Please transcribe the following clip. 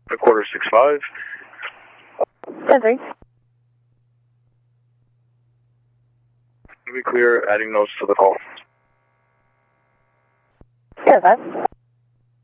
Quarter 65. 10-3. To be clear, adding notes to the call. 10-5.